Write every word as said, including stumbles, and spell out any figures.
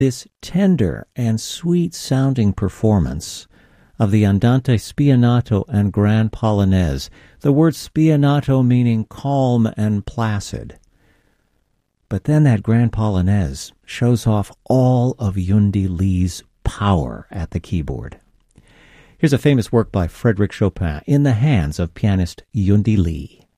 this tender and sweet-sounding performance of the Andante Spianato and Grand Polonaise, the word spianato meaning calm and placid. But then that Grand Polonaise shows off all of Yundi Lee's power at the keyboard. Here's a famous work by Frédéric Chopin in the hands of pianist Yundi Lee.